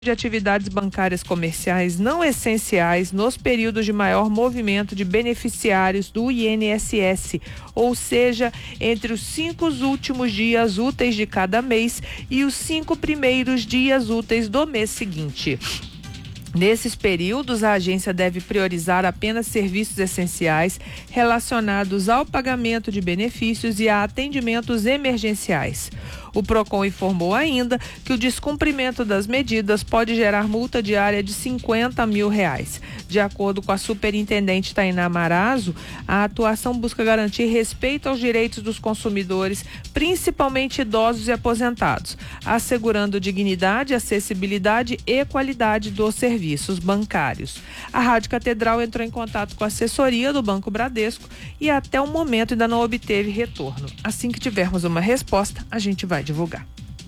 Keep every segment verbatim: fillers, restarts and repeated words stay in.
de atividades bancárias comerciais não essenciais nos períodos de maior movimento de beneficiários do I N S S, ou seja, entre os cinco últimos dias úteis de cada mês e os cinco primeiros dias úteis do mês seguinte. Nesses períodos, a agência deve priorizar apenas serviços essenciais relacionados ao pagamento de benefícios e a atendimentos emergenciais. O PROCON informou ainda que o descumprimento das medidas pode gerar multa diária de cinquenta mil reais. De acordo com a superintendente Tainá Marazo, a atuação busca garantir respeito aos direitos dos consumidores, principalmente idosos e aposentados, assegurando dignidade, acessibilidade e qualidade dos serviços bancários. A Rádio Catedral entrou em contato com a assessoria do Banco Bradesco e até o momento ainda não obteve retorno. Assim que tivermos uma resposta, a gente vai divulgar.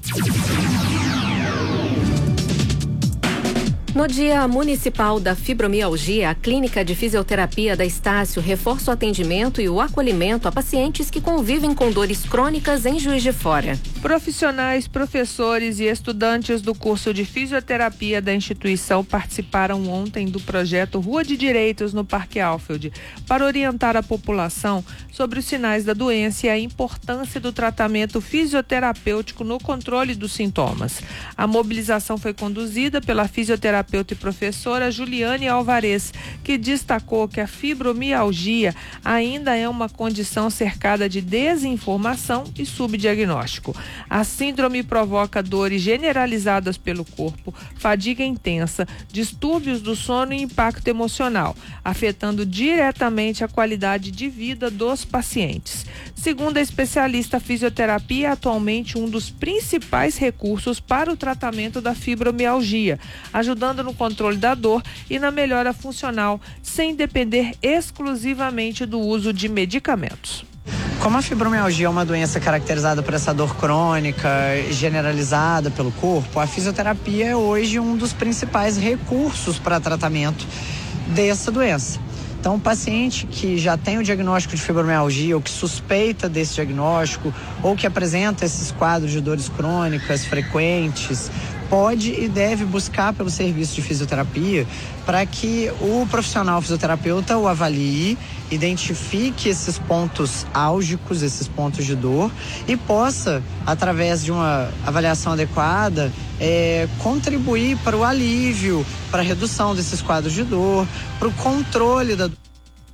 No Dia Municipal da Fibromialgia, a Clínica de Fisioterapia da Estácio reforça o atendimento e o acolhimento a pacientes que convivem com dores crônicas em Juiz de Fora. Profissionais, professores e estudantes do curso de fisioterapia da instituição participaram ontem do projeto Rua de Direitos no Parque Alfield para orientar a população sobre os sinais da doença e a importância do tratamento fisioterapêutico no controle dos sintomas. A mobilização foi conduzida pela fisioterapeuta e professora Juliane Alvarez, que destacou que a fibromialgia ainda é uma condição cercada de desinformação e subdiagnóstico. A síndrome provoca dores generalizadas pelo corpo, fadiga intensa, distúrbios do sono e impacto emocional, afetando diretamente a qualidade de vida dos pacientes. Segundo a especialista, a fisioterapia é atualmente um dos principais recursos para o tratamento da fibromialgia, ajudando no controle da dor e na melhora funcional, sem depender exclusivamente do uso de medicamentos. Como a fibromialgia é uma doença caracterizada por essa dor crônica generalizada pelo corpo, a fisioterapia é hoje um dos principais recursos para tratamento dessa doença. Então, o paciente que já tem o diagnóstico de fibromialgia ou que suspeita desse diagnóstico ou que apresenta esses quadros de dores crônicas frequentes, pode e deve buscar pelo serviço de fisioterapia para que o profissional fisioterapeuta o avalie, identifique esses pontos álgicos, esses pontos de dor e possa, através de uma avaliação adequada, é, contribuir para o alívio, para a redução desses quadros de dor, para o controle da dor.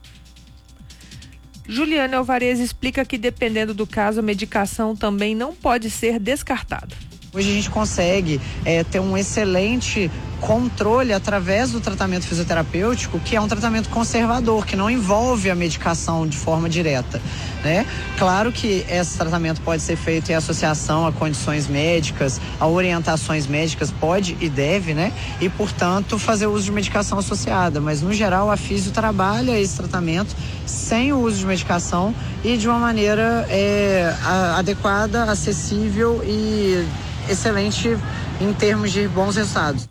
Juliane Alvarez explica que, dependendo do caso, a medicação também não pode ser descartada. Hoje a gente consegue é, ter um excelente controle através do tratamento fisioterapêutico, que é um tratamento conservador, que não envolve a medicação de forma direta, né? Claro que esse tratamento pode ser feito em associação a condições médicas, a orientações médicas, pode e deve, né? E, portanto, fazer uso de medicação associada, mas, no geral, a fisio trabalha esse tratamento sem o uso de medicação e de uma maneira é, a, adequada, acessível e excelente em termos de bons resultados.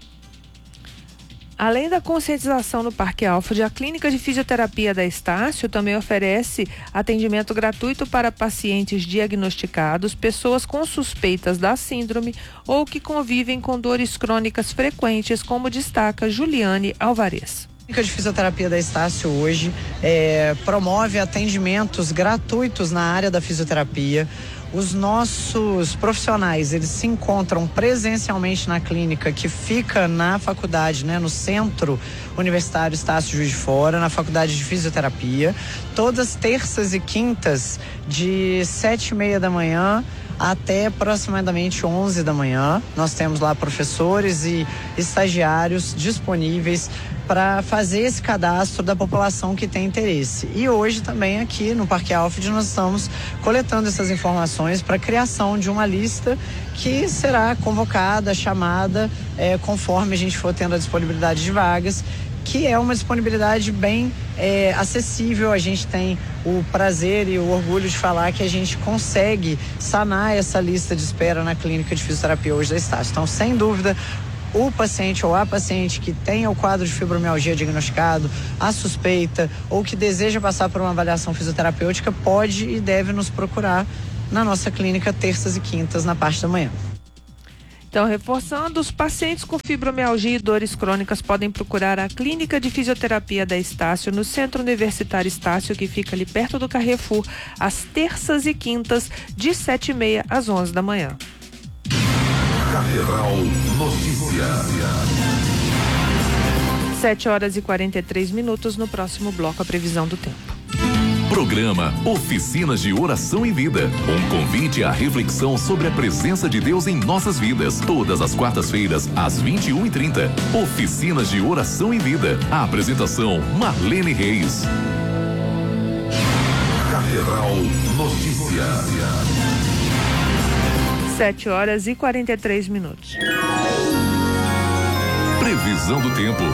Além da conscientização no Parque Alfield, a Clínica de Fisioterapia da Estácio também oferece atendimento gratuito para pacientes diagnosticados, pessoas com suspeitas da síndrome ou que convivem com dores crônicas frequentes, como destaca Juliane Alvarez. A Clínica de Fisioterapia da Estácio hoje é, promove atendimentos gratuitos na área da fisioterapia. Os nossos profissionais, eles se encontram presencialmente na clínica, que fica na faculdade, né, no Centro Universitário Estácio Juiz de Fora, na Faculdade de Fisioterapia, todas terças e quintas, de sete e meia da manhã até aproximadamente onze da manhã. Nós temos lá professores e estagiários disponíveis para fazer esse cadastro da população que tem interesse. E hoje também aqui no Parque Alfield nós estamos coletando essas informações para a criação de uma lista que será convocada, chamada, é, conforme a gente for tendo a disponibilidade de vagas, que é uma disponibilidade bem é, acessível. A gente tem o prazer e o orgulho de falar que a gente consegue sanar essa lista de espera na Clínica de Fisioterapia hoje da Estácio. Então, sem dúvida, o paciente ou a paciente que tenha o quadro de fibromialgia diagnosticado, a suspeita ou que deseja passar por uma avaliação fisioterapêutica pode e deve nos procurar na nossa clínica terças e quintas na parte da manhã. Então, reforçando, os pacientes com fibromialgia e dores crônicas podem procurar a Clínica de Fisioterapia da Estácio, no Centro Universitário Estácio, que fica ali perto do Carrefour, às terças e quintas, de sete e meia às onze da manhã. Catedral Notícias. sete horas e quarenta e três minutos. No próximo bloco, a previsão do tempo. Programa Oficinas de Oração e Vida. Um convite à reflexão sobre a presença de Deus em nossas vidas. Todas as quartas-feiras, às vinte e uma e trinta. Oficinas de Oração e Vida. A apresentação, Marlene Reis. Catedral Notícias. sete horas e quarenta e três minutos. Previsão do tempo.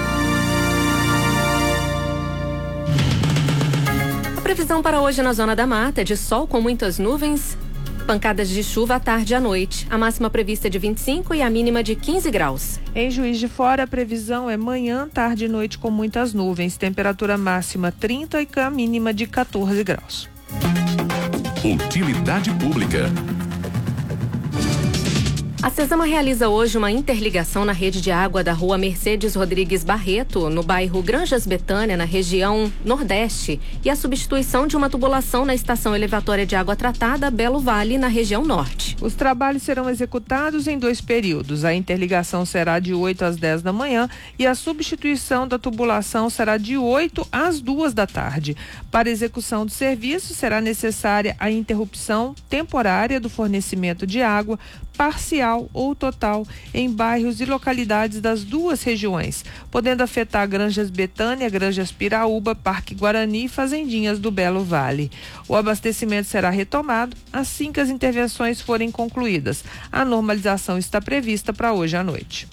Previsão para hoje na Zona da Mata é de sol com muitas nuvens, pancadas de chuva à tarde e à noite. A máxima prevista é de vinte e cinco e a mínima de quinze graus. Em Juiz de Fora, a previsão é manhã, tarde e noite com muitas nuvens. Temperatura máxima trinta e a mínima de quatorze graus. Utilidade pública. A Cesama realiza hoje uma interligação na rede de água da rua Mercedes Rodrigues Barreto, no bairro Granjas Betânia, na região Nordeste, e a substituição de uma tubulação na estação elevatória de água tratada Belo Vale, na região Norte. Os trabalhos serão executados em dois períodos. A interligação será de oito às dez da manhã e a substituição da tubulação será de oito às duas da tarde. Para execução do serviço, será necessária a interrupção temporária do fornecimento de água, parcial ou total, em bairros e localidades das duas regiões, podendo afetar Granjas Betânia, Granjas Piraúba, Parque Guarani e Fazendinhas do Belo Vale. O abastecimento será retomado assim que as intervenções forem concluídas. A normalização está prevista para hoje à noite.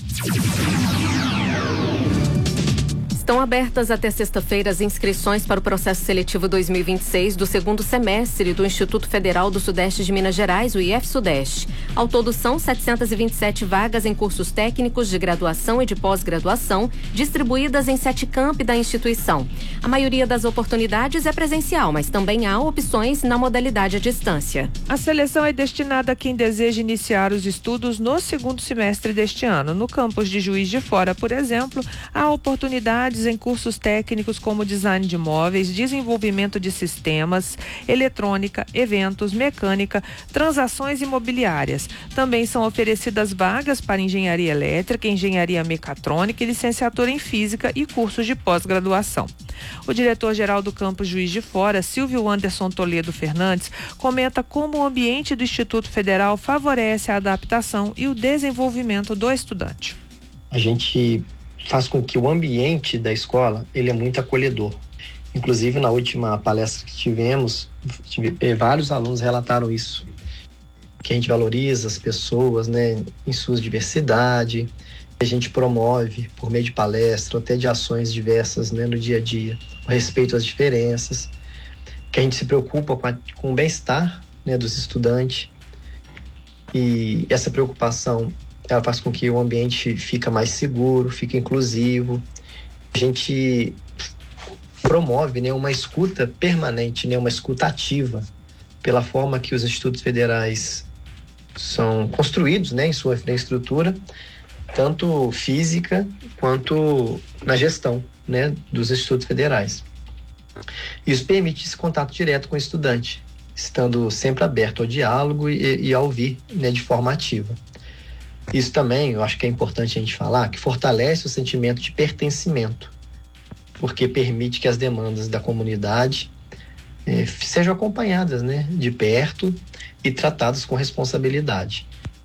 Estão abertas até sexta-feira as inscrições para o processo seletivo dois mil e vinte e seis do segundo semestre do Instituto Federal do Sudeste de Minas Gerais, o I F Sudeste. Ao todo, são setecentas e vinte e sete vagas em cursos técnicos de graduação e de pós-graduação, distribuídas em sete campi da instituição. A maioria das oportunidades é presencial, mas também há opções na modalidade à distância. A seleção é destinada a quem deseja iniciar os estudos no segundo semestre deste ano. No campus de Juiz de Fora, por exemplo, há oportunidades em cursos técnicos como design de móveis, desenvolvimento de sistemas, eletrônica, eventos, mecânica, transações imobiliárias. Também são oferecidas vagas para engenharia elétrica, engenharia mecatrônica e licenciatura em física e cursos de pós-graduação. O diretor-geral do campus Juiz de Fora, Silvio Anderson Toledo Fernandes, comenta como o ambiente do Instituto Federal favorece a adaptação e o desenvolvimento do estudante. A gente faz com que o ambiente da escola ele é muito acolhedor. Inclusive, na última palestra que tivemos, tive, vários alunos relataram isso, que a gente valoriza as pessoas, né, em sua diversidade. A gente promove, por meio de palestra, até de ações diversas, né, no dia a dia, o respeito às diferenças, que a gente se preocupa com, a, com o bem-estar, né, dos estudantes. E essa preocupação ela faz com que o ambiente fica mais seguro, fica inclusivo. A gente promove, né, uma escuta permanente, né, uma escuta ativa, pela forma que os institutos federais são construídos, né, em sua infraestrutura, tanto física quanto na gestão, né, dos institutos federais. Isso permite esse contato direto com o estudante, estando sempre aberto ao diálogo e, e a ouvir, né, de forma ativa. Isso também, eu acho que é importante a gente falar, que fortalece o sentimento de pertencimento, porque permite que as demandas da comunidade eh, sejam acompanhadas, né, de perto e tratadas com responsabilidade.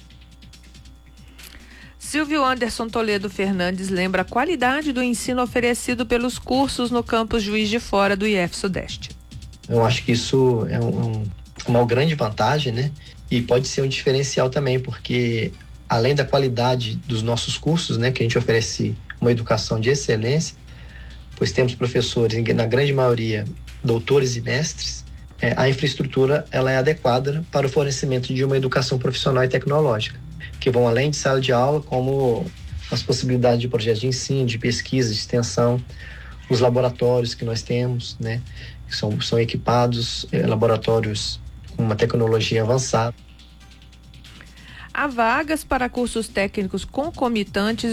Silvio Anderson Toledo Fernandes lembra a qualidade do ensino oferecido pelos cursos no campus Juiz de Fora do I F Sudeste. Eu acho que isso é um, uma grande vantagem, né, e pode ser um diferencial também, porque além da qualidade dos nossos cursos, né, que a gente oferece uma educação de excelência, pois temos professores, na grande maioria, doutores e mestres, é, a infraestrutura ela é adequada para o fornecimento de uma educação profissional e tecnológica, que vão além de sala de aula, como as possibilidades de projetos de ensino, de pesquisa, de extensão, os laboratórios que nós temos, né, que são, são equipados, é, laboratórios com uma tecnologia avançada. Há vagas para cursos técnicos concomitantes